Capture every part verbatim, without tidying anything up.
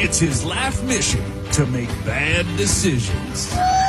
It's his life mission to make bad decisions.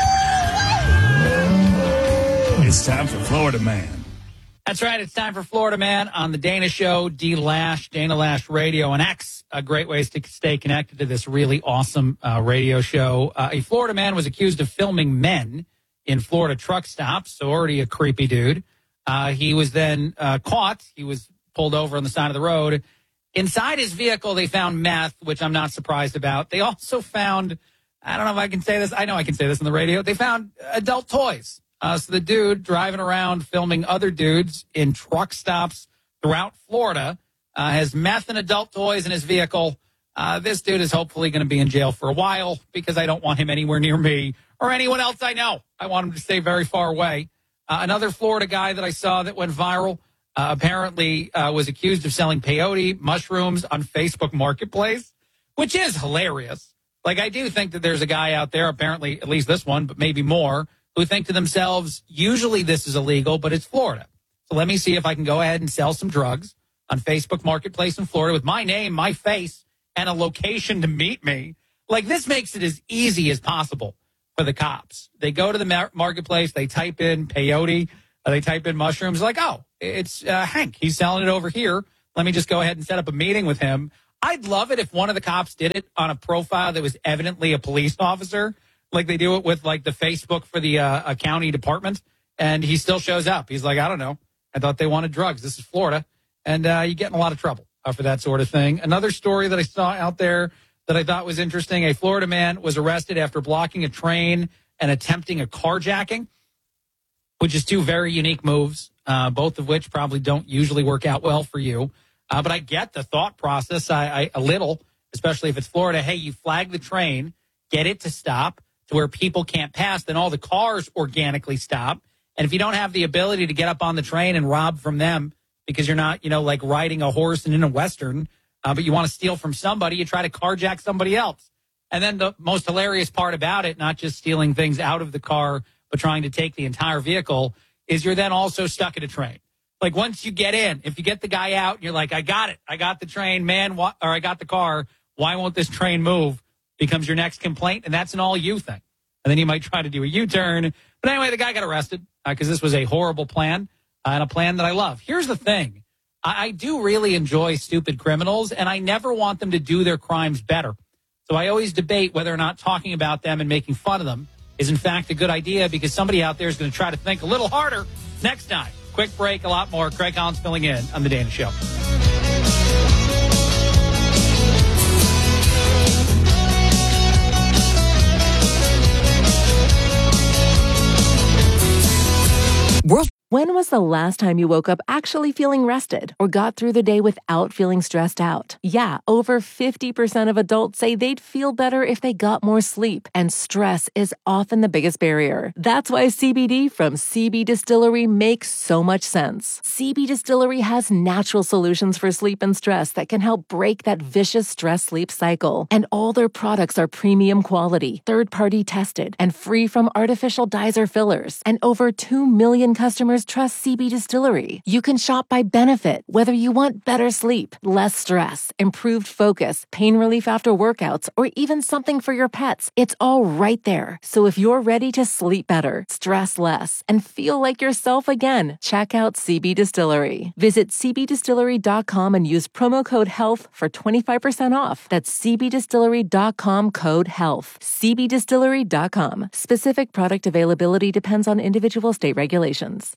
It's time for Florida Man. That's right. It's time for Florida Man on the Dana Show, D Lash, Dana Lash Radio, and X. Uh, great ways to stay connected to this really awesome uh, radio show. Uh, a Florida man was accused of filming men in Florida truck stops, so already a creepy dude. Uh, he was then uh, caught. He was pulled over on the side of the road. Inside his vehicle, they found meth, which I'm not surprised about. They also found, I don't know if I can say this. I know I can say this on the radio. They found adult toys. Uh, so the dude driving around filming other dudes in truck stops throughout Florida uh, has meth and adult toys in his vehicle. Uh, this dude is hopefully going to be in jail for a while because I don't want him anywhere near me or anyone else I know. I want him to stay very far away. Uh, another Florida guy that I saw that went viral uh, apparently uh, was accused of selling peyote mushrooms on Facebook Marketplace, which is hilarious. Like, I do think that there's a guy out there, apparently at least this one, but maybe more, who think to themselves, usually this is illegal, but it's Florida. So let me see if I can go ahead and sell some drugs on Facebook Marketplace in Florida with my name, my face, and a location to meet me. Like, this makes it as easy as possible for the cops. They go to the mar- marketplace, they type in peyote, uh, they type in mushrooms, like, oh, it's uh, Hank. He's selling it over here. Let me just go ahead and set up a meeting with him. I'd love it if one of the cops did it on a profile that was evidently a police officer, like they do it with, like, the Facebook for the uh, a county department, and he still shows up. He's like, I don't know. I thought they wanted drugs. This is Florida. And uh, you get in a lot of trouble uh, for that sort of thing. Another story that I saw out there that I thought was interesting, a Florida man was arrested after blocking a train and attempting a carjacking, which is two very unique moves, uh, both of which probably don't usually work out well for you. Uh, but I get the thought process I, I, a little, especially if it's Florida. Hey, you flag the train, get it to stop to where people can't pass, then all the cars organically stop. And if you don't have the ability to get up on the train and rob from them because you're not, you know, like riding a horse and in a Western, uh, but you want to steal from somebody, you try to carjack somebody else. And then the most hilarious part about it, not just stealing things out of the car, but trying to take the entire vehicle, is you're then also stuck in a train. Like, once you get in, if you get the guy out and you're like, I got it, I got the train, man, wh- or I got the car, why won't this train move? Becomes your next complaint, and that's an all you thing. And then you might try to do a U-turn. But anyway, the guy got arrested because uh, this was a horrible plan uh, and a plan that I love. Here's the thing. I, I do really enjoy stupid criminals, and I never want them to do their crimes better. So I always debate whether or not talking about them and making fun of them is, in fact, a good idea, because somebody out there is going to try to think a little harder next time. Quick break, a lot more. Craig Collins filling in on The Dana Show. World. When was the last time you woke up actually feeling rested or got through the day without feeling stressed out? Yeah, over fifty percent of adults say they'd feel better if they got more sleep, and stress is often the biggest barrier. That's why C B D from C B Distillery makes so much sense. C B Distillery has natural solutions for sleep and stress that can help break that vicious stress-sleep cycle. And all their products are premium quality, third-party tested, and free from artificial dyes or fillers. And over two million customers trust C B Distillery. You can shop by benefit, whether you want better sleep, less stress, improved focus, pain relief after workouts, or even something for your pets. It's all right there. So if you're ready to sleep better, stress less, and feel like yourself again, check out C B Distillery. Visit c b distillery dot com and use promo code HEALTH for twenty-five percent off. That's c b distillery dot com, code HEALTH. c b distillery dot com. Specific product availability depends on individual state regulations.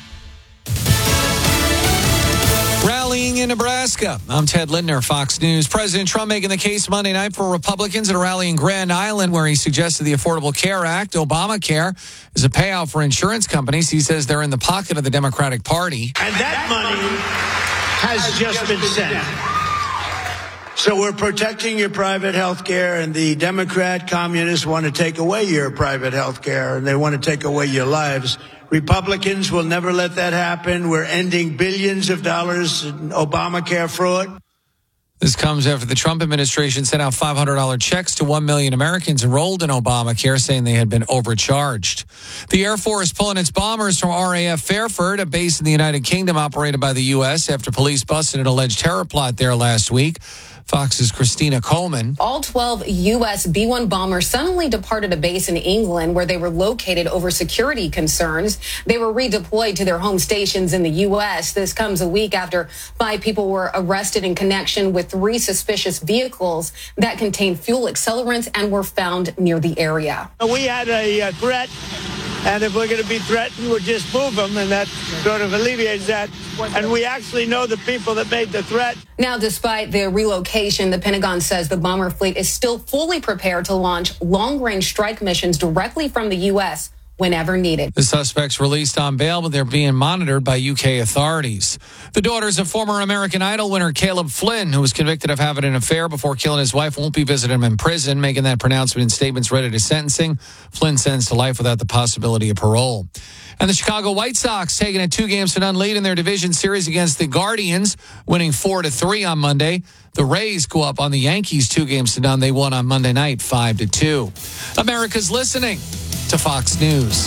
Rallying in Nebraska. I'm Ted Lindner, Fox News. President Trump making the case Monday night for Republicans at a rally in Grand Island where he suggested the Affordable Care Act, Obamacare, is a payout for insurance companies. He says they're in the pocket of the Democratic Party. And that money has just been sent. So we're protecting your private health care, and the Democrat communists want to take away your private health care, and they want to take away your lives. Republicans will never let that happen. We're ending billions of dollars in Obamacare fraud. This comes after the Trump administration sent out five hundred dollars checks to one million Americans enrolled in Obamacare, saying they had been overcharged. The Air Force pulling its bombers from R A F Fairford, a base in the United Kingdom operated by the U S, after police busted an alleged terror plot there last week. Fox's Christina Coleman. All twelve U S B one bombers suddenly departed a base in England where they were located over security concerns. They were redeployed to their home stations in the U S. This comes a week after five people were arrested in connection with three suspicious vehicles that contained fuel accelerants and were found near the area. We had a uh, threat, and if we're going to be threatened, we'll just move them, and that sort of alleviates that. And we actually know the people that made the threat. Now, despite the relocation, the Pentagon says the bomber fleet is still fully prepared to launch long-range strike missions directly from the U S whenever needed. The suspects released on bail, but they're being monitored by U K authorities. The daughters of former American Idol winner Caleb Flynn, who was convicted of having an affair before killing his wife, won't be visiting him in prison, making that pronouncement in statements read at his sentencing. Flynn sentenced to life without the possibility of parole. And the Chicago White Sox taking a two games to none lead in their division series against the Guardians, winning four to three on Monday. The Rays go up on the Yankees two games to none. They won on Monday night five to two. America's listening to Fox News.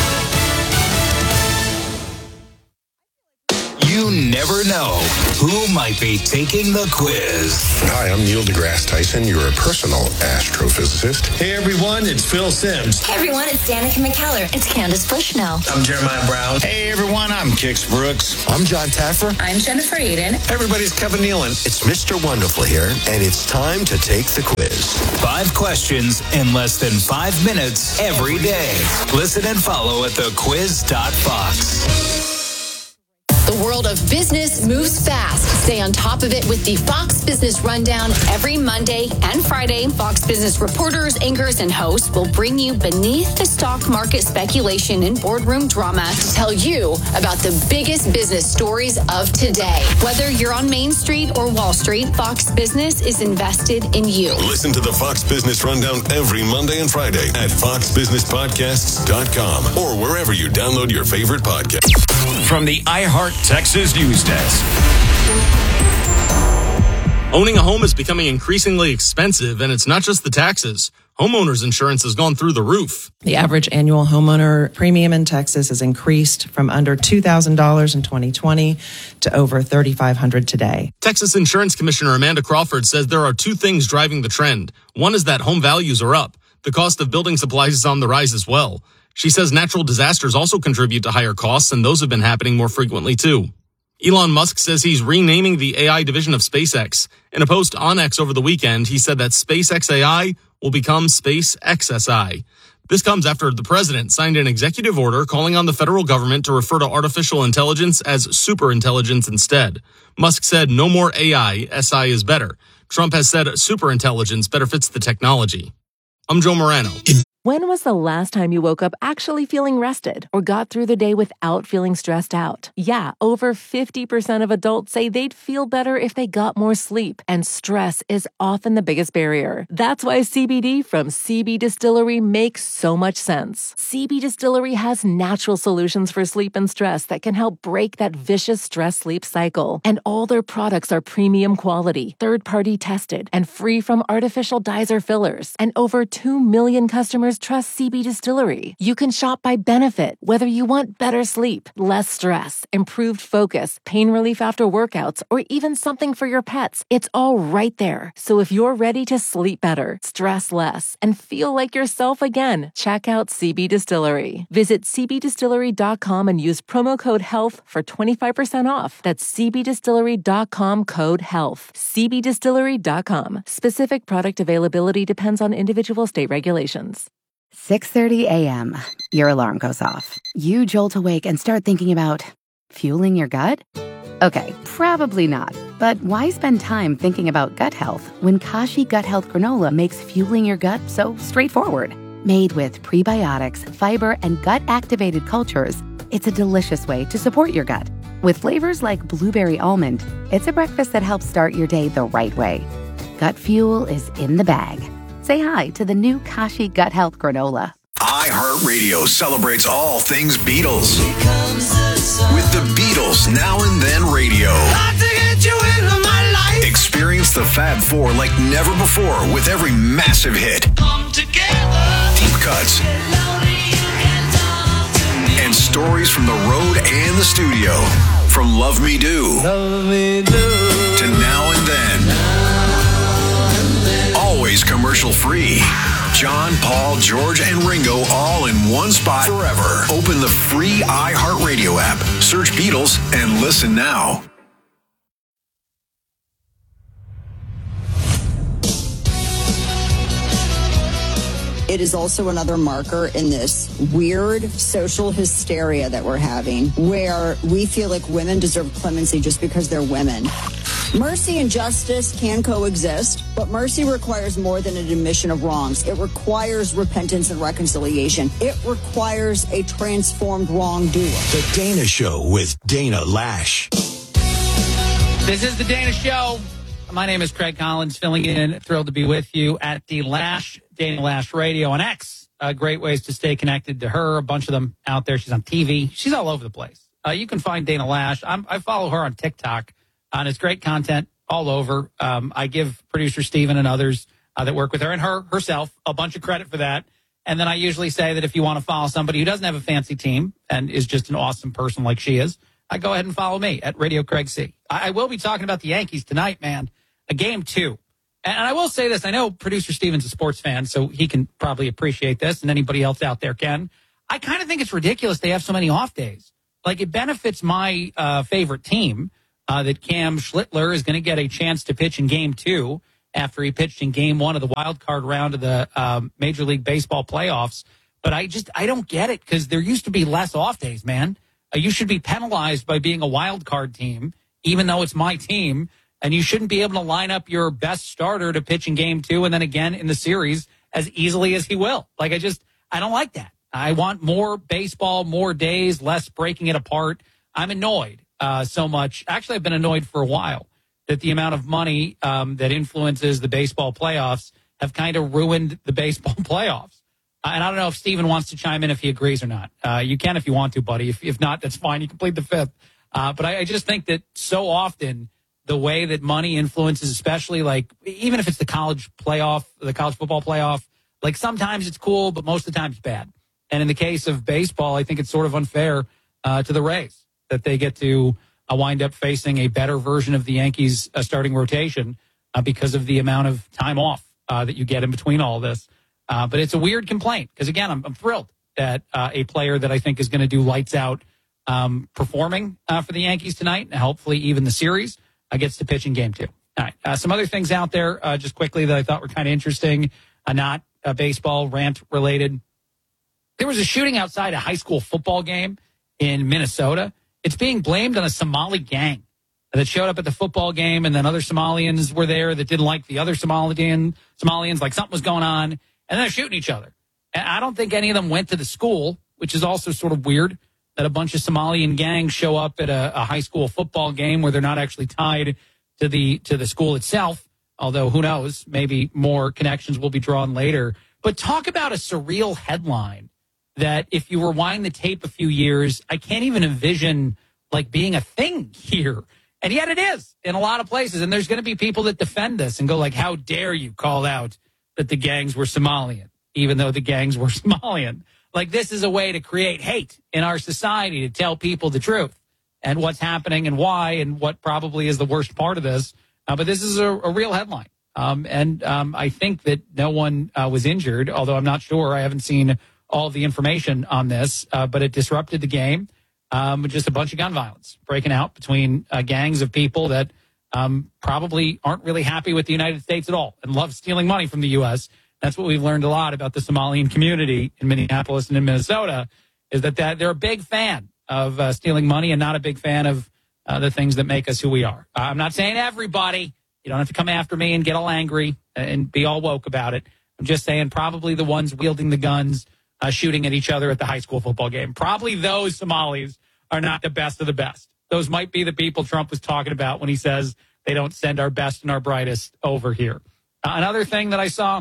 You never know who might be taking the quiz. Hi, I'm Neil deGrasse Tyson, your personal astrophysicist. Hey everyone, it's Phil Sims. Hey everyone, it's Danica McKellar. It's Candace Bushnell. I'm Jeremiah Brown. Hey everyone, I'm Kix Brooks. I'm John Taffer. I'm Jennifer Aiden. Hey everybody, it's Kevin Nealon. It's Mister Wonderful here, and it's time to take the quiz. Five questions in less than five minutes every day. Listen and follow at the quiz dot fox. The world of business moves fast. Stay on top of it with the Fox Business Rundown every Monday and Friday. Fox Business reporters, anchors, and hosts will bring you beneath the stock market speculation and boardroom drama to tell you about the biggest business stories of today. Whether you're on Main Street or Wall Street, Fox Business is invested in you. Listen to the Fox Business Rundown every Monday and Friday at fox business podcasts dot com or wherever you download your favorite podcast. From the iHeart Texas News Desk. Owning a home is becoming increasingly expensive, and it's not just the taxes. Homeowners insurance has gone through the roof. The average annual homeowner premium in Texas has increased from under two thousand dollars in twenty twenty to over three thousand five hundred dollars today. Texas Insurance Commissioner Amanda Crawford says there are two things driving the trend. One is that home values are up. The cost of building supplies is on the rise as well. She says natural disasters also contribute to higher costs, and those have been happening more frequently too. Elon Musk says he's renaming the A I division of SpaceX. In a post on X over the weekend, he said that SpaceX A I will become SpaceX S I. This comes after the president signed an executive order calling on the federal government to refer to artificial intelligence as superintelligence instead. Musk said no more A I, S I is better. Trump has said superintelligence better fits the technology. I'm Joe Morano. When was the last time you woke up actually feeling rested or got through the day without feeling stressed out? Yeah, over fifty percent of adults say they'd feel better if they got more sleep, and stress is often the biggest barrier. That's why C B D from C B Distillery makes so much sense. C B Distillery has natural solutions for sleep and stress that can help break that vicious stress-sleep cycle. And all their products are premium quality, third-party tested, and free from artificial dyes or fillers. And over two million customers trust C B Distillery. You can shop by benefit, whether you want better sleep, less stress, improved focus, pain relief after workouts, or even something for your pets. It's all right there. So if you're ready to sleep better, stress less, and feel like yourself again, check out C B Distillery. Visit c b distillery dot com and use promo code HEALTH for twenty-five percent off. That's c b distillery dot com code HEALTH. c b distillery dot com. Specific product availability depends on individual state regulations. six thirty a.m. Your alarm goes off. You jolt awake and start thinking about fueling your gut? Okay, probably not. But why spend time thinking about gut health when Kashi Gut Health Granola makes fueling your gut so straightforward? Made with prebiotics, fiber, and gut-activated cultures, it's a delicious way to support your gut. With flavors like blueberry almond, it's a breakfast that helps start your day the right way. Gut fuel is in the bag. Say hi to the new Kashi Gut Health Granola. iHeartRadio celebrates all things Beatles. With the Beatles Now and Then Radio. Experience the Fab Four like never before with every massive hit. Deep cuts. And stories from the road and the studio. From Love Me Do. Love Me Do. To Now and Then. commercial-free. John, Paul, George, and Ringo all in one spot forever. Open the free iHeartRadio app. Search Beatles and listen now. It is also another marker in this weird social hysteria that we're having, where we feel like women deserve clemency just because they're women. Mercy and justice can coexist, but mercy requires more than an admission of wrongs. It requires repentance and reconciliation. It requires a transformed wrongdoer. The Dana Show with Dana Lash. This is the Dana Show. My name is Craig Collins, filling in. Thrilled to be with you at the Lash, Dana Lash Radio on X. Uh, great ways to stay connected to her. A bunch of them out there. She's on T V. She's all over the place. Uh, you can find Dana Lash. I'm, I follow her on TikTok. Uh, and it's great content all over. Um, I give producer Steven and others uh, that work with her and her herself a bunch of credit for that. And then I usually say that if you want to follow somebody who doesn't have a fancy team and is just an awesome person like she is, I go ahead and follow me at Radio Craig C. I, I will be talking about the Yankees tonight, man. A game two. And I will say this. I know producer Steven's a sports fan, so he can probably appreciate this, and anybody else out there can. I kind of think it's ridiculous they have so many off days. Like, it benefits my uh, favorite team uh, that Cam Schlittler is going to get a chance to pitch in game two after he pitched in game one of the wild card round of the um, Major League Baseball playoffs. But I just, I don't get it, because there used to be less off days, man. Uh, you should be penalized by being a wild card team, even though it's my team. And you shouldn't be able to line up your best starter to pitch in game two and then again in the series as easily as he will. Like, I just, I don't like that. I want more baseball, more days, less breaking it apart. I'm annoyed uh, so much. Actually, I've been annoyed for a while that the amount of money um, that influences the baseball playoffs have kind of ruined the baseball playoffs. Uh, and I don't know if Steven wants to chime in if he agrees or not. Uh, you can if you want to, buddy. If, if not, that's fine. You can plead the fifth. Uh, but I, I just think that so often the way that money influences, especially like, even if it's the college playoff, the college football playoff, like sometimes it's cool, but most of the time it's bad. And in the case of baseball, I think it's sort of unfair uh, to the Rays that they get to uh, wind up facing a better version of the Yankees uh, starting rotation uh, because of the amount of time off uh, that you get in between all of this. Uh, but it's a weird complaint because, again, I'm, I'm thrilled that uh, a player that I think is going to do lights out um, performing uh, for the Yankees tonight, and hopefully even the series, Uh, gets to pitch in game two. All right. Uh, some other things out there uh, just quickly that I thought were kind of interesting, uh, not uh, baseball rant related. There was a shooting outside a high school football game in Minnesota. It's being blamed on a Somali gang that showed up at the football game, and then other Somalians were there that didn't like the other Somalian, Somalians, like something was going on, and they're shooting each other. And I don't think any of them went to the school, which is also sort of weird, that a bunch of Somalian gangs show up at a, a high school football game where they're not actually tied to the to the school itself, although who knows, maybe more connections will be drawn later. But talk about a surreal headline that if you rewind the tape a few years, I can't even envision like being a thing here. And yet it is in a lot of places. And there's going to be people that defend this and go like, how dare you call out that the gangs were Somalian, even though the gangs were Somalian. Like, this is a way to create hate in our society, to tell people the truth and what's happening and why and what probably is the worst part of this. Uh, but this is a, a real headline. Um, and um, I think that no one uh, was injured, although I'm not sure. I haven't seen all the information on this, uh, but it disrupted the game. Um, just a bunch of gun violence breaking out between uh, gangs of people that um, probably aren't really happy with the United States at all and love stealing money from the U S That's what we've learned a lot about the Somalian community in Minneapolis and in Minnesota, is that, that they're a big fan of uh, stealing money and not a big fan of uh, the things that make us who we are. Uh, I'm not saying everybody. You don't have to come after me and get all angry and be all woke about it. I'm just saying probably the ones wielding the guns, uh, shooting at each other at the high school football game. Probably those Somalis are not the best of the best. Those might be the people Trump was talking about when he says they don't send our best and our brightest over here. Uh, another thing that I saw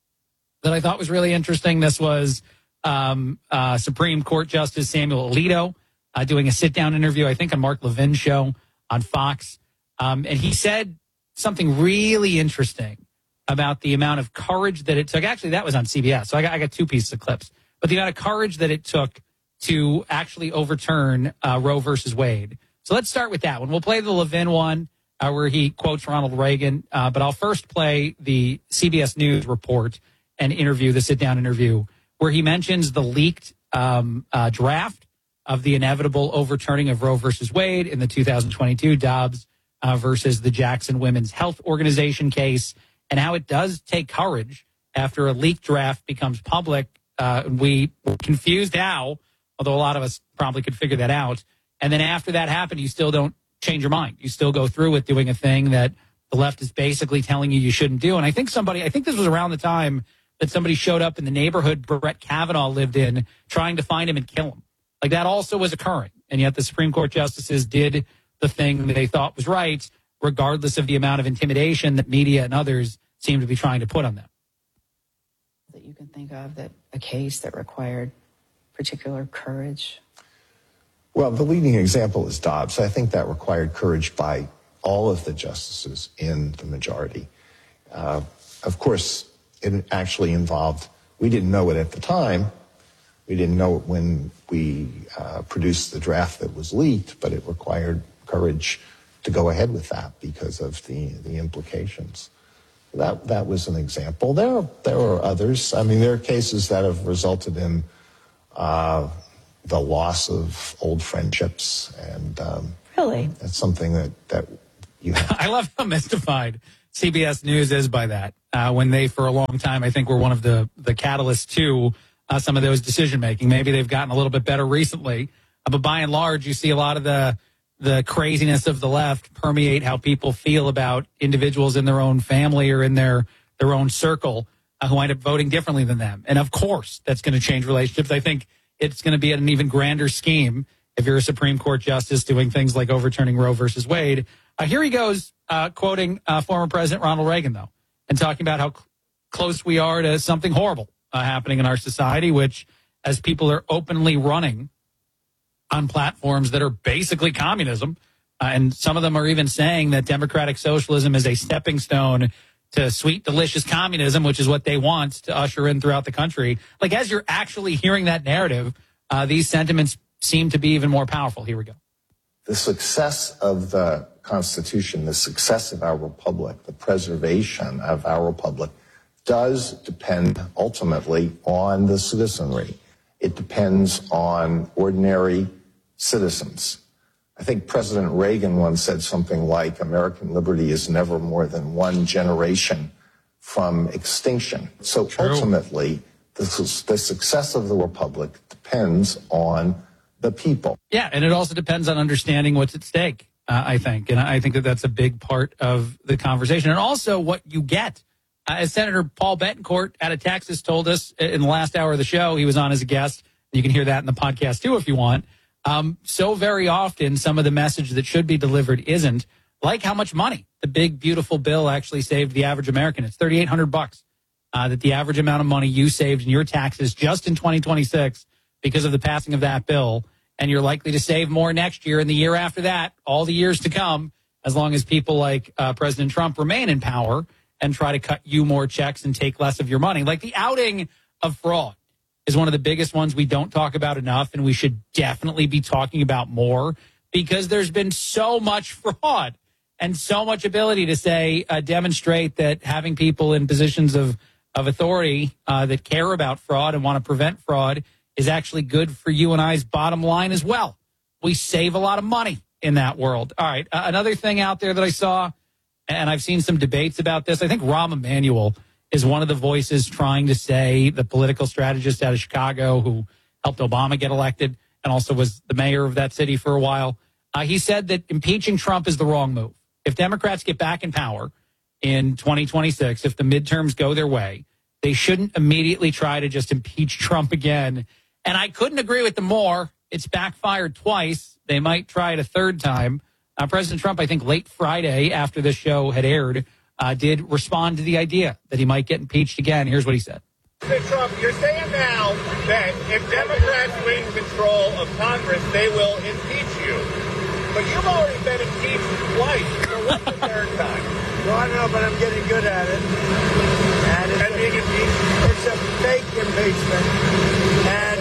that I thought was really interesting, this was um, uh, Supreme Court Justice Samuel Alito uh, doing a sit-down interview, I think, on Mark Levin's show on Fox. Um, and he said something really interesting about the amount of courage that it took. Actually, that was on C B S, so I got, I got two pieces of clips. But the amount of courage that it took to actually overturn uh, Roe versus Wade. So let's start with that one. We'll play the Levin one, uh, where he quotes Ronald Reagan. Uh, but I'll first play the C B S News report and interview, the sit-down interview, where he mentions the leaked um, uh, draft of the inevitable overturning of Roe versus Wade in the two thousand twenty-two Dobbs uh, versus the Jackson Women's Health Organization case, and how it does take courage after a leaked draft becomes public. Uh, we were confused how, although a lot of us probably could figure that out. And then after that happened, you still don't change your mind. You still go through with doing a thing that the left is basically telling you you shouldn't do. And I think somebody, I think this was around the time that somebody showed up in the neighborhood Brett Kavanaugh lived in, trying to find him and kill him. Like, that also was occurring. And yet the Supreme Court justices did the thing that they thought was right, regardless of the amount of intimidation that media and others seem to be trying to put on them. That you can think of, that a case that required particular courage? Well, the leading example is Dobbs. I think that required courage by all of the justices in the majority. Uh, of course, it actually involved, we didn't know it at the time. We didn't know it when we uh, produced the draft that was leaked, but it required courage to go ahead with that because of the, the implications. That that was an example. There, there are others. I mean, there are cases that have resulted in uh, the loss of old friendships, and um, really, that's something that that you have. I love how mystified C B S News is by that. Uh, when they, for a long time, I think were one of the the catalysts to uh, some of those decision making. Maybe they've gotten a little bit better recently, uh, but by and large, you see a lot of the. the craziness of the left permeate how people feel about individuals in their own family or in their, their own circle uh, who wind up voting differently than them. And of course, that's going to change relationships. I think it's going to be an even grander scheme if you're a Supreme Court justice doing things like overturning Roe versus Wade. Uh, here he goes, uh, quoting uh, former President Ronald Reagan, though, and talking about how cl- close we are to something horrible uh, happening in our society, which, as people are openly running on platforms that are basically communism. Uh, and some of them are even saying that democratic socialism is a stepping stone to sweet, delicious communism, which is what they want to usher in throughout the country. Like, as you're actually hearing that narrative, uh, these sentiments seem to be even more powerful. Here we go. The success of the Constitution, the success of our republic, the preservation of our republic does depend ultimately on the citizenry. It depends on ordinary citizens. I think President Reagan once said something like, American liberty is never more than one generation from extinction. So True. ultimately, the, the success of the republic depends on the people. Yeah, and it also depends on understanding what's at stake, uh, I think. And I think that that's a big part of the conversation. And also what you get. Uh, as Senator Paul Bettencourt out of Texas told us in the last hour of the show, he was on as a guest. You can hear that in the podcast, too, if you want. Um, so very often, some of the message that should be delivered isn't, like how much money the big, beautiful bill actually saved the average American. It's thirty-eight hundred bucks uh, that the average amount of money you saved in your taxes just in twenty twenty-six because of the passing of that bill. And you're likely to save more next year and the year after that, all the years to come, as long as people like uh, President Trump remain in power and try to cut you more checks and take less of your money. Like the outing of fraud is one of the biggest ones we don't talk about enough, and we should definitely be talking about more because there's been so much fraud and so much ability to say, uh, demonstrate that having people in positions of, of authority uh, that care about fraud and want to prevent fraud is actually good for you and I's bottom line as well. We save a lot of money in that world. All right, uh, another thing out there that I saw, and I've seen some debates about this, I think Rahm Emanuel is one of the voices trying to say, the political strategist out of Chicago who helped Obama get elected and also was the mayor of that city for a while. Uh, he said that impeaching Trump is the wrong move. If Democrats get back in power in twenty twenty-six, if the midterms go their way, they shouldn't immediately try to just impeach Trump again. And I couldn't agree with them more. It's backfired twice. They might try it a third time. Uh, President Trump, I think late Friday after this show had aired, Uh, did respond to the idea that he might get impeached again. Here's what he said. Mister Trump, you're saying now that if Democrats win control of Congress, they will impeach you. But you've already been impeached twice. So what's the third time? Well, I don't know, but I'm getting good at it. And it's, and being a, impeached? It's a fake impeachment. And we could have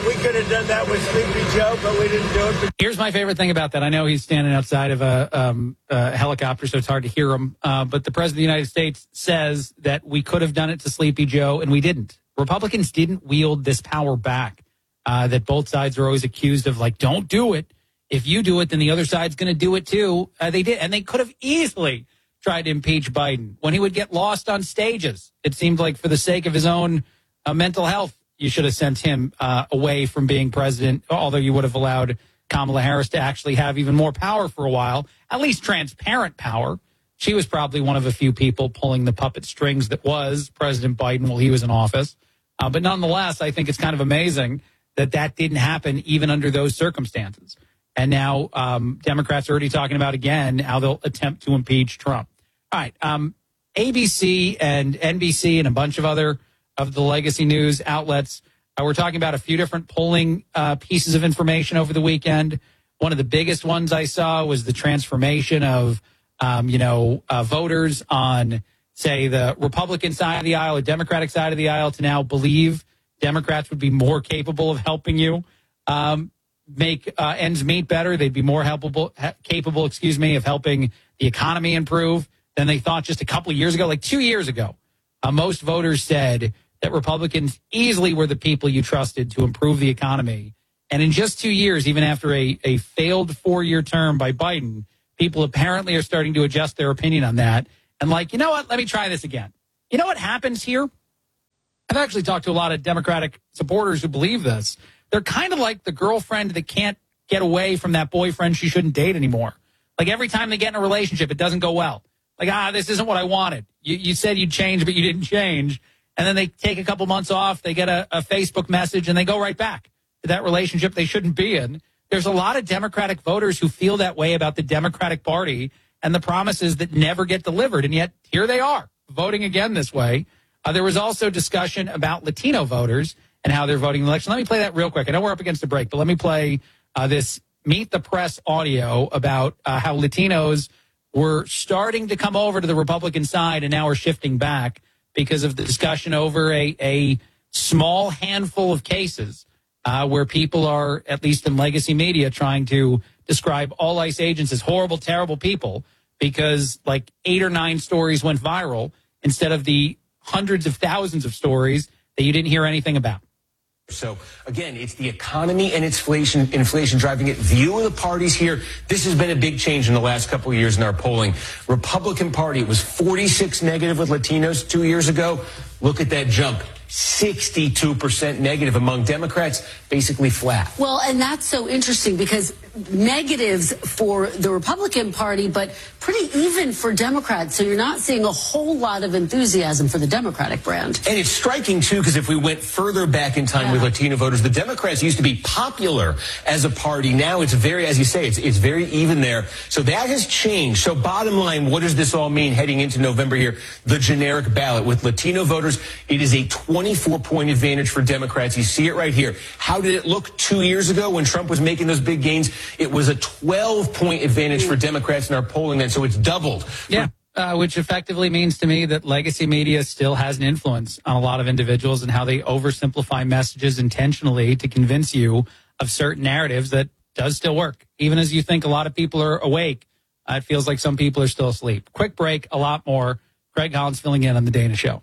have done that with Sleepy Joe, but we didn't do it. Here's my favorite thing about that. I know he's standing outside of a, um, a helicopter, so it's hard to hear him. Uh, but the President of the United States says that we could have done it to Sleepy Joe, and we didn't. Republicans didn't wield this power back uh, that both sides are always accused of, like, don't do it. If you do it, then the other side's going to do it too. Uh, they did, and they could have easily tried to impeach Biden when he would get lost on stages. It seemed like for the sake of his own uh, mental health, you should have sent him uh, away from being president, although you would have allowed Kamala Harris to actually have even more power for a while, at least transparent power. She was probably one of a few people pulling the puppet strings that was President Biden while he was in office. Uh, but nonetheless, I think it's kind of amazing that that didn't happen even under those circumstances. And now um, Democrats are already talking about, again, how they'll attempt to impeach Trump. All right. Um, A B C and N B C and a bunch of other of the legacy news outlets, uh, we're talking about a few different polling uh, pieces of information over the weekend. One of the biggest ones I saw was the transformation of, um, you know, uh, voters on, say, the Republican side of the aisle or Democratic side of the aisle to now believe Democrats would be more capable of helping you um, make uh, ends meet better. They'd be more helpable, ha- capable, excuse me, of helping the economy improve than they thought just a couple of years ago. Like two years ago, uh, most voters said that Republicans easily were the people you trusted to improve the economy. And in just two years, even after a, a failed four-year term by Biden, people apparently are starting to adjust their opinion on that. And like, you know what? Let me try this again. You know what happens here? I've actually talked to a lot of Democratic supporters who believe this. They're kind of like the girlfriend that can't get away from that boyfriend she shouldn't date anymore. Like every time they get in a relationship, it doesn't go well. Like, ah, this isn't what I wanted. You, you said you'd change, but you didn't change. And then they take a couple months off, they get a, a Facebook message, and they go right back to that relationship they shouldn't be in. There's a lot of Democratic voters who feel that way about the Democratic Party and the promises that never get delivered. And yet here they are voting again this way. Uh, there was also discussion about Latino voters and how they're voting in the election. Let me play that real quick. I know we're up against a break, but let me play uh, this Meet the Press audio about uh, how Latinos were starting to come over to the Republican side and now are shifting back because of the discussion over a, a small handful of cases uh, where people are, at least in legacy media, trying to describe all ICE agents as horrible, terrible people because like eight or nine stories went viral instead of the hundreds of thousands of stories that you didn't hear anything about. So, again, it's the economy and inflation, inflation driving it. View of the parties here. This has been a big change in the last couple of years in our polling. Republican Party, it was forty-six negative with Latinos two years ago. Look at that jump. sixty-two percent negative among Democrats, basically flat. Well, and that's so interesting because negatives for the Republican Party, but pretty even for Democrats. So you're not seeing a whole lot of enthusiasm for the Democratic brand. And it's striking, too, because if we went further back in time yeah. with Latino voters, the Democrats used to be popular as a party. Now it's very, as you say, it's, it's very even there. So that has changed. So bottom line, what does this all mean heading into November here? The generic ballot with Latino voters, it is a twenty-four point advantage for Democrats. You see it right here. How did it look two years ago when Trump was making those big gains? It was a twelve point advantage for Democrats in our polling then, so it's doubled. Yeah, uh, which effectively means to me that legacy media still has an influence on a lot of individuals and how they oversimplify messages intentionally to convince you of certain narratives that does still work. Even as you think a lot of people are awake, uh, it feels like some people are still asleep. Quick break, a lot more. Craig Collins filling in on The Dana Show.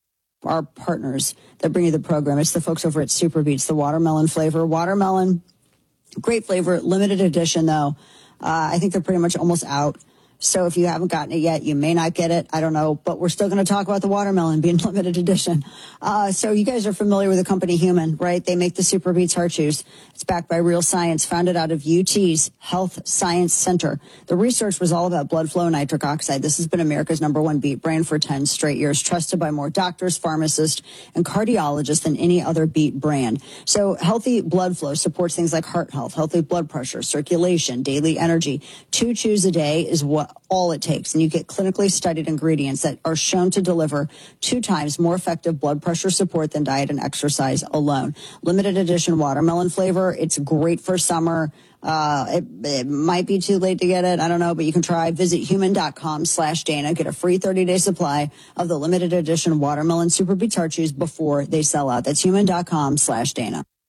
Our partners that bring you the program, it's the folks over at Super Beets, the watermelon flavor. Watermelon, great flavor, limited edition, though. Uh, I think they're pretty much almost out. So if you haven't gotten it yet, you may not get it. I don't know. But we're still going to talk about the watermelon being limited edition. Uh, so you guys are familiar with the company Human, right? They make the Super Beets heart chews. It's backed by real science, founded out of U T's Health Science Center. The research was all about blood flow and nitric oxide. This has been America's number one beet brand for ten straight years, trusted by more doctors, pharmacists, and cardiologists than any other beet brand. So healthy blood flow supports things like heart health, healthy blood pressure, circulation, daily energy. Two chews a day is what all it takes. And you get clinically studied ingredients that are shown to deliver two times more effective blood pressure support than diet and exercise alone. Limited edition watermelon flavor. It's great for summer. Uh, it, it might be too late to get it. I don't know, but you can try. Visit human.com slash Dana. Get a free thirty day supply of the limited edition watermelon Super Beets heart chews before they sell out. That's human.com slash Dana.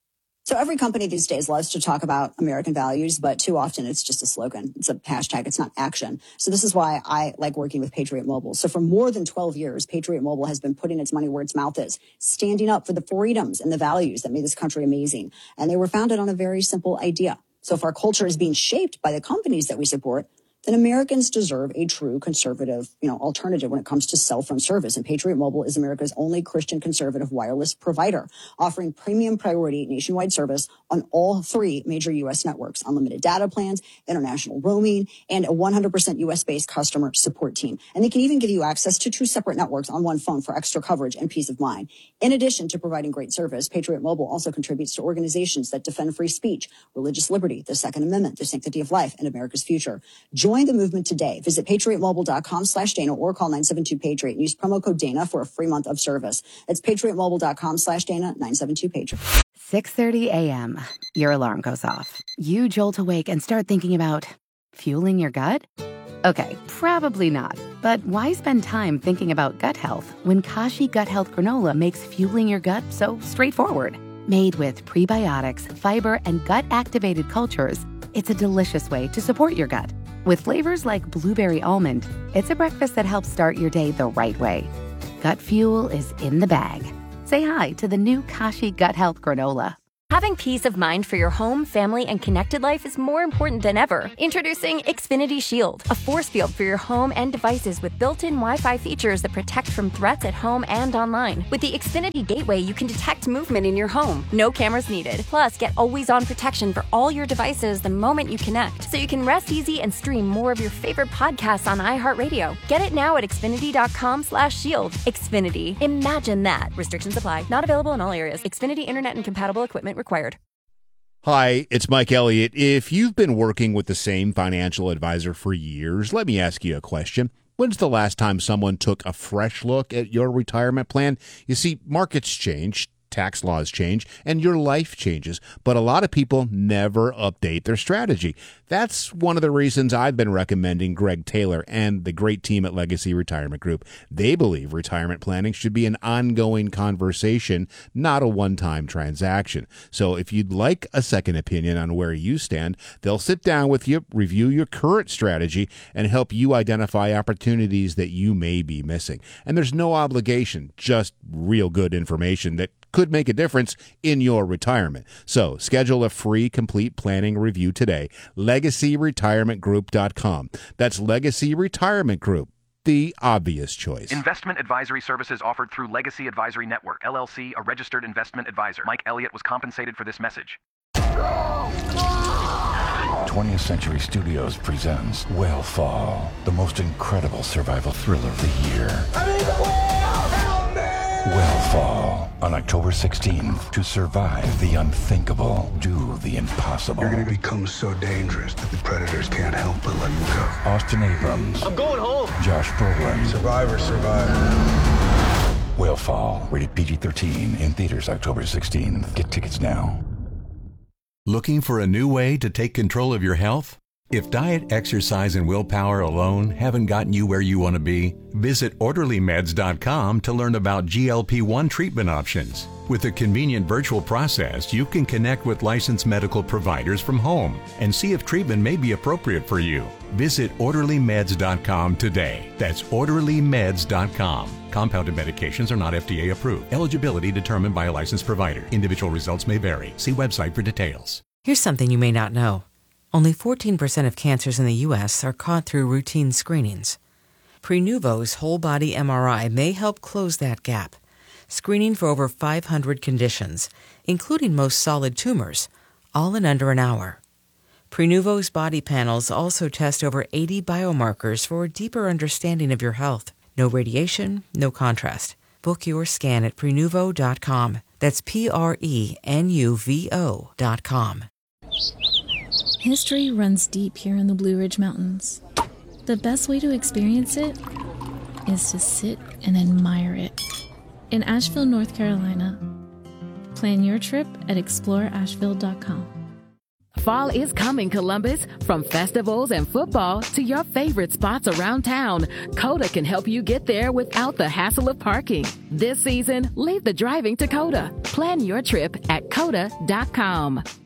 So every company these days loves to talk about American values, but too often it's just a slogan. It's a hashtag. It's not action. So this is why I like working with Patriot Mobile. So for more than twelve years, Patriot Mobile has been putting its money where its mouth is, standing up for the freedoms and the values that made this country amazing. And they were founded on a very simple idea. So if our culture is being shaped by the companies that we support, then Americans deserve a true conservative, you know, alternative when it comes to cell phone service. And Patriot Mobile is America's only Christian conservative wireless provider, offering premium priority nationwide service on all three major U S networks, unlimited data plans, international roaming, and a one hundred percent U S-based customer support team. And they can even give you access to two separate networks on one phone for extra coverage and peace of mind. In addition to providing great service, Patriot Mobile also contributes to organizations that defend free speech, religious liberty, the Second Amendment, the sanctity of life, and America's future. Join the movement today. Visit patriotmobile.com slash Dana or call nine seven two Patriot and use promo code Dana for a free month of service. That's patriotmobile.com slash Dana, nine seven two Patriot. six thirty a.m. Your alarm goes off. You jolt awake and start thinking about fueling your gut? Okay, probably not. But why spend time thinking about gut health when Kashi Gut Health Granola makes fueling your gut so straightforward? Made with prebiotics, fiber, and gut-activated cultures, it's a delicious way to support your gut. With flavors like blueberry almond, it's a breakfast that helps start your day the right way. Gut fuel is in the bag. Say hi to the new Kashi Gut Health Granola. Having peace of mind for your home, family, and connected life is more important than ever. Introducing Xfinity Shield, a force field for your home and devices with built-in Wi-Fi features that protect from threats at home and online. With the Xfinity Gateway, you can detect movement in your home. No cameras needed. Plus, get always-on protection for all your devices the moment you connect, so you can rest easy and stream more of your favorite podcasts on iHeartRadio. Get it now at Xfinity.com slash shield. Xfinity. Imagine that. Restrictions apply. Not available in all areas. Xfinity Internet and compatible equipment required. Hi, it's Mike Elliott. If you've been working with the same financial advisor for years, let me ask you a question. When's the last time someone took a fresh look at your retirement plan? You see, markets change, tax laws change, and your life changes, but a lot of people never update their strategy. That's one of the reasons I've been recommending Greg Taylor and the great team at Legacy Retirement Group. They believe retirement planning should be an ongoing conversation, not a one-time transaction. So if you'd like a second opinion on where you stand, they'll sit down with you, review your current strategy, and help you identify opportunities that you may be missing. And there's no obligation, just real good information that could make a difference in your retirement. So schedule a free complete planning review today. legacy retirement group dot com. That's Legacy Retirement Group, the obvious choice. Investment advisory services offered through Legacy Advisory Network, L L C, a registered investment advisor. Mike Elliott was compensated for this message. twentieth Century Studios presents Whale the most incredible survival thriller of the year. I need the whale! Help me! Whale on October sixteenth. To survive the unthinkable, do the impossible. You're going to become so dangerous that the predators can't help but let you go. Austin Abrams. I'm going home. Josh Brolin. Survivor, survivor. Whale, rated P G thirteen, in theaters October sixteenth. Get tickets now. Looking for a new way to take control of your health? If diet, exercise, and willpower alone haven't gotten you where you want to be, visit orderly meds dot com to learn about G L P one treatment options. With a convenient virtual process, you can connect with licensed medical providers from home and see if treatment may be appropriate for you. Visit orderly meds dot com today. That's orderly meds dot com. Compounded medications are not F D A approved. Eligibility determined by a licensed provider. Individual results may vary. See website for details. Here's something you may not know. Only fourteen percent of cancers in the U S are caught through routine screenings. Prenuvo's whole-body M R I may help close that gap, screening for over five hundred conditions, including most solid tumors, all in under an hour. Prenuvo's body panels also test over eighty biomarkers for a deeper understanding of your health. No radiation, no contrast. Book your scan at prenuvo dot com. That's P R E N U V O dot com. History runs deep here in the Blue Ridge Mountains. The best way to experience it is to sit and admire it. In Asheville, North Carolina. Plan your trip at explore asheville dot com. Fall is coming, Columbus. From festivals and football to your favorite spots around town, Coda can help you get there without the hassle of parking. This season, leave the driving to Coda. Plan your trip at coda dot com.